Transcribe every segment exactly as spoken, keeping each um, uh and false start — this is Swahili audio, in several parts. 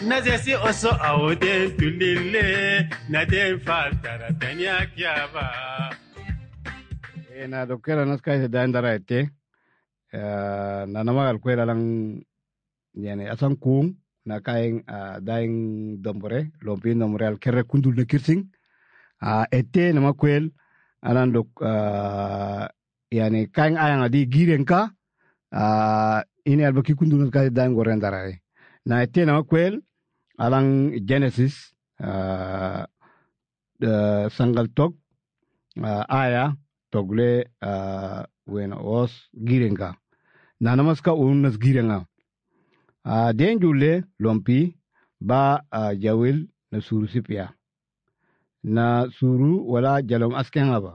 Nazesi oso awoden tulile na den faltara tanya kyaba. E na dokera nas kai da ndara ete na namagal kwela lang yani asan kung na kaing daing dombore lompi nomore al kere kundul na kirsing ete nama kwel anan dok yani kaing ayang adi girenka ini albaki kundul nas kai daing goren ndara na ete nama kwel alang Genesis uh, uh, sangal tok uh, aya togle uh, when was girenga na namaska unas girenga uh, den jule lompi ba uh, jawil na suru sipia na suru wala jalom askenga ba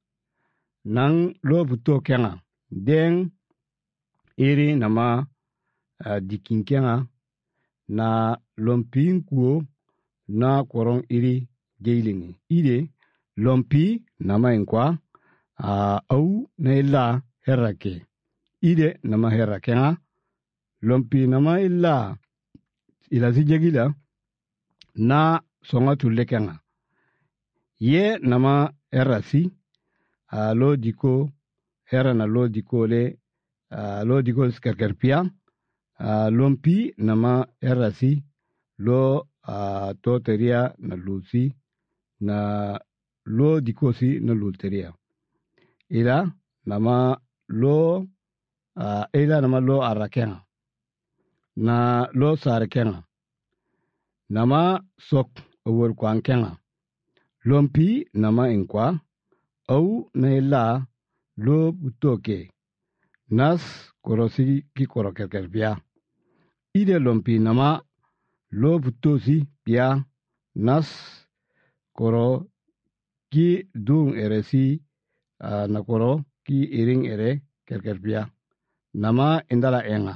nang lo buto kenga den iri nama uh, dikinkenga na lompi kuo na korong iri jailingi ide lompi nama inkwa uh, au na illa herake ide nama herake nga lompi nama illa ila si jagila na songa tuleke nga ye nama herasi uh, lo diko hera na lo diko le uh, lo diko skerkerpia Uh, lompi nama erasi lo uh, toteria na lusi na lo dikosi na lulteria ila nama lo uh, ila nama lo arakenga na lo sarekenga nama sok awol kwankenga lompi nama inkwa au na ila lo butoke nas korosi ki korokerkerbia ide lompi nama lo butosi pia nas koro ki dung eresi uh, na koro ki iring ere kerkerbia nama indala enga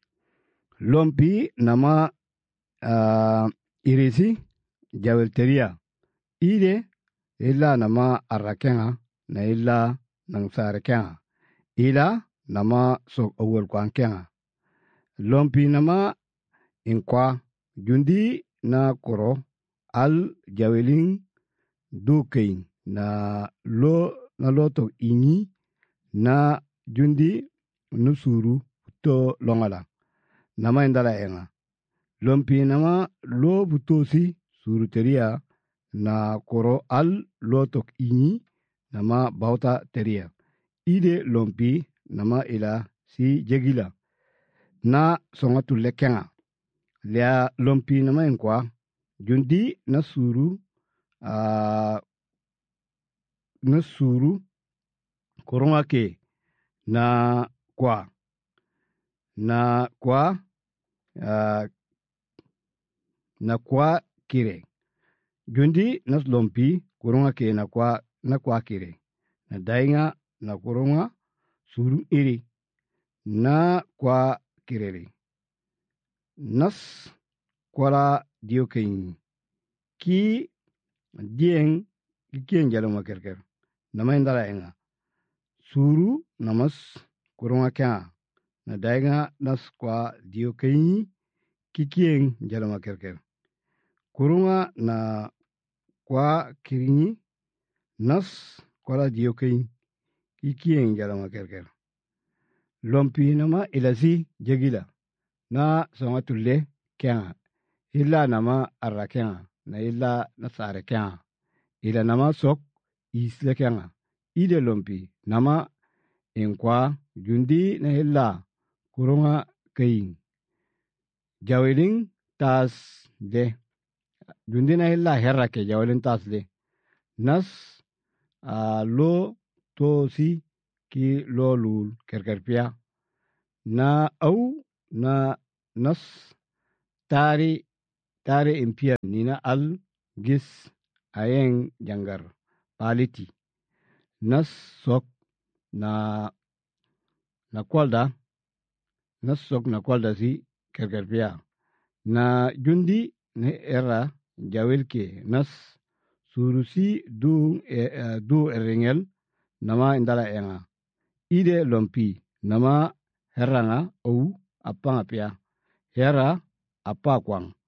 lompi nama uh, irisi jawelteria ide illa nama arrakenga na illa nang sarekenga ila nama sok awol kwankenga lompi nama inkwa jundi na koro al jawelin dukein na lo na loto ini na jundi nusuru to longala nama indala enga lompi nama lo butosi suruteria na koro al loto ini nama bauta teria ide lompi nama ila si jegila na songa tulle kenga lia lompi nama inkwa jundi na suru uh, na suru koronga ke na kwa na kwa uh, na kwa kire jundi na lompi koronga ke na kwa na kwa kire na dainga na koronga suru iri na kwa kireri nas kwala diokein ki dien ki kien jaloma kerker nama indala enga suru namas kurunga kya na daiga nas kwa diokein ki kien jaloma kerker kurunga na kwa kirini nas kwala diokein ki kien jaloma kerker lompi nama ilasi jagila na songa tulle kya illa nama arrakya na illa na sare kya ila nama sok isle kya ide lompi nama inkwa jundi na illa kurunga kain jawelin tas de jundi na illa herrake jawelin tas de nas a lo to si ki lo lul kerkerpia na au na nas tari tari impia nina al gis ayeng jangar paliti nas sok na na kwalda nas sok na kwalda si kerkerpia na jundi ne era jawelke nas surusi du e, uh, du erengel nama indala enga ide lompi nama heranga au apanga pia hera apa kwang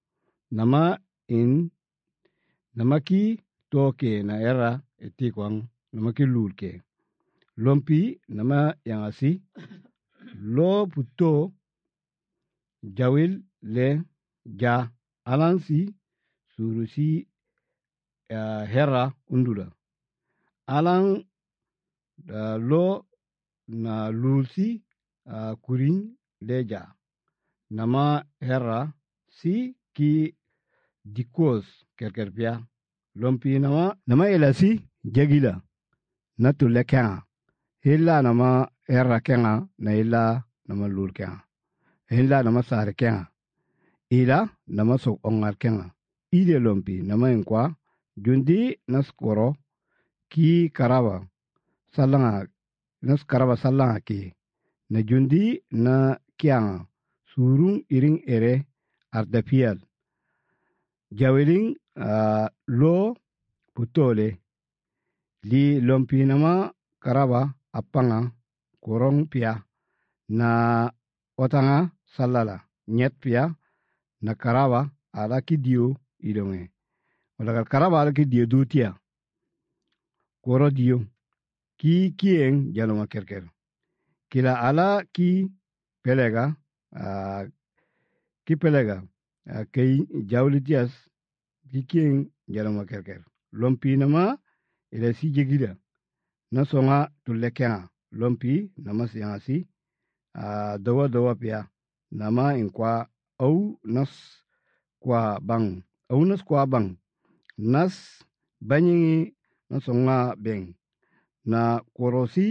nama in nama ki to ke na era eti kwang nama ki lul ke lompi nama yang asi lo puto jawil le ja alansi surusi uh, hera undula alang uh, lo na lulsi uh, kuring leja nama hera si ki dikos kerkerpia lompi nama nama elasi jagila na tulle kenga illa nama hera kenga na illa nama lul kenga illa nama sare kenga ila nama sok ongar kenga ile lompi nama inkwa jundi naskoro ki karaba salanga nas karaba salanga ki na jundi na kianga surung iring ere ardapial jaweling uh, lo putole li lompi nama karaba apanga korong pia na otanga salala nyet pia na karaba ala ki dio idonge wala karaba ala ki dio dutia koro dio ki kieng jaloma kerker kila ala ki pelega uh, ki pelega uh, kay jawlitias ki kieng jaloma kerker lompi nama ila si jegida na songa tulekena lompi nama siangasi uh, dawa dawa pia nama inkwa au nas kwa bang au nas kwa bang nas banyi na songa beng na korosi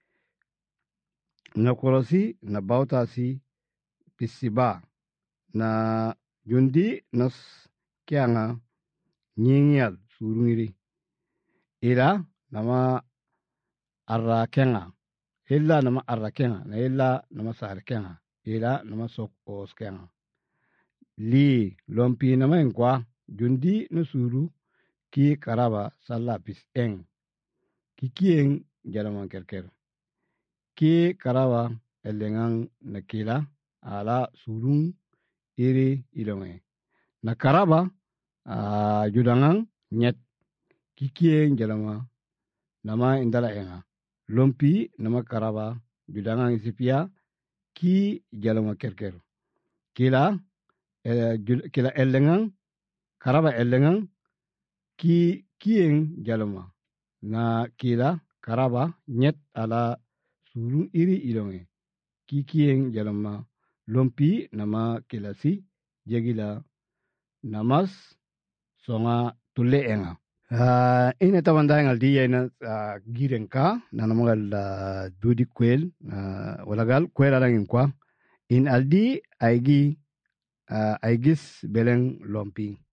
na korosi na bautasi pisiba na jundi nas kianga nyingial surungiri ila nama arra kenga illa nama arra kenga na illa nama sar kenga ila nama sok os kenga li lompi nama inkwa jundi na suru ki karaba salla pis eng ki kieng jalama kerker ki karaba elengang na kila ala surung iri ilonge na karaba uh, judangang nyet ki kieng jalama nama indala enga lompi nama karaba judangang isipia ki jalama kerker kila eh, kila elengang karaba elengang ki kieng jalama na kila karaba nyet ala surung iri ilonge ki kieng jalama lompi nama kila si jegila namas songa tulle enga uh, ina tawanda ngal diya na uh, girenka na namagal uh, dudi kwel uh, walagal kwel alangin kwa in aldi aigi uh, aigis beleng lompi